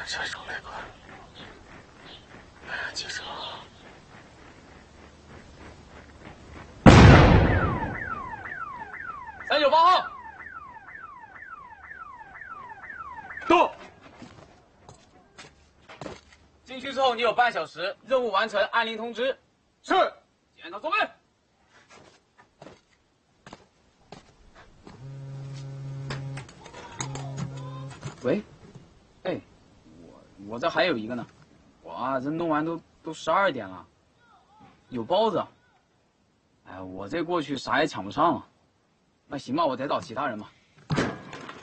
这种那个，哎呀，记者。 398号， 到。 进去之后你有半小时，任务完成按铃通知。 是。 检讨作业。喂，哎，我这还有一个呢，哇，这弄完都12点了，有包子。哎，我这过去啥也抢不上了。那行吧，我得找其他人吧。